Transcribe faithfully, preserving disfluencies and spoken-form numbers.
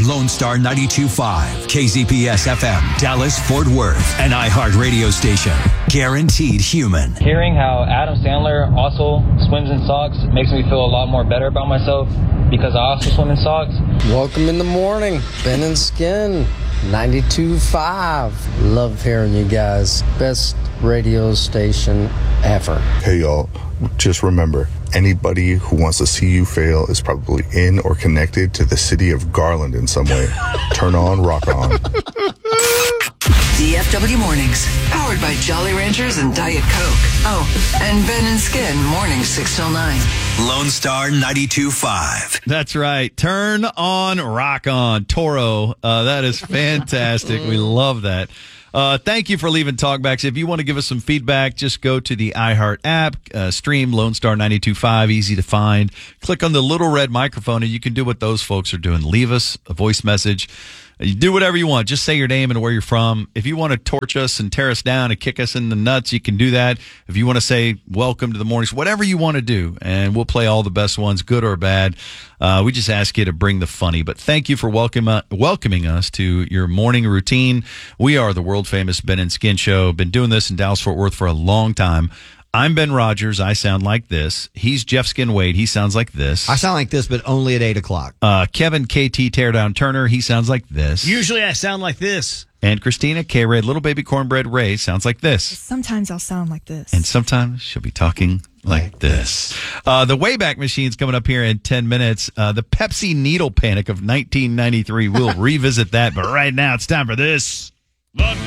Lone Star ninety-two point five, K Z P S F M, Dallas, Fort Worth, an iHeart radio station. Guaranteed human. Hearing how Adam Sandler also swims in socks makes me feel a lot more better about myself because I also swim in socks. Welcome in the morning, Ben and Skin, ninety-two point five. Love hearing you guys. Best radio station ever. Hey, y'all. Just remember, anybody who wants to see you fail is probably in or connected to the city of Garland in some way. Turn on, rock on. D F W Mornings, powered by Jolly Ranchers and Diet Coke. Oh, and Ben and Skin, mornings six till nine. Lone Star ninety-two point five. That's right. Turn on, rock on. Toro. Uh, that is fantastic. We love that. Uh, thank you for leaving talkbacks. If you want to give us some feedback, just go to the iHeart app, uh, stream Lone Star ninety-two point five, easy to find. Click on the little red microphone, and you can do what those folks are doing. Leave us a voice message. You do whatever you want. Just say your name and where you're from. If you want to torch us and tear us down and kick us in the nuts, you can do that. If you want to say welcome to the mornings, whatever you want to do, and we'll play all the best ones, good or bad. Uh, we just ask you to bring the funny. But thank you for welcome, uh, welcoming us to your morning routine. We are the world-famous Ben and Skin Show. Been doing this in Dallas-Fort Worth for a long time. I'm Ben Rogers. I sound like this. He's Jeff Skin Wade. He sounds like this. I sound like this, but only at eight o'clock. Uh, Kevin K T Teardown Turner. He sounds like this. Usually I sound like this. And Christina K. Ray, Little Baby Cornbread Ray, sounds like this. Sometimes I'll sound like this. And sometimes she'll be talking like, like this. this. Uh, the Wayback Machine's coming up here in ten minutes. Uh, the Pepsi Needle Panic of nineteen ninety-three. We'll revisit that. But right now, it's time for this.